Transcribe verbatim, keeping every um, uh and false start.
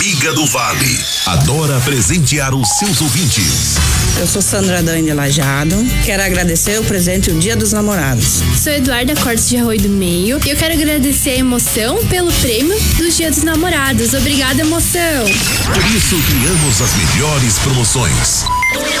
Amiga do Vale. Adora presentear os seus ouvintes. Eu sou Sandra Dani Lajado. Quero agradecer o presente o Dia dos Namorados. Sou Eduarda Cortes de Arroio do Meio e eu quero agradecer a Emoção pelo prêmio do Dia dos Namorados. Obrigada, Emoção! Por isso criamos as melhores promoções.